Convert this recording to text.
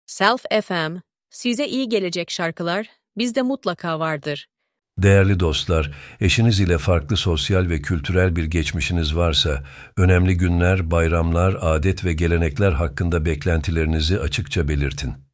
Self FM, size iyi gelecek şarkılar bizde mutlaka vardır. Değerli dostlar, eşiniz ile farklı sosyal ve kültürel bir geçmişiniz varsa, önemli günler, bayramlar, adet ve gelenekler hakkında beklentilerinizi açıkça belirtin.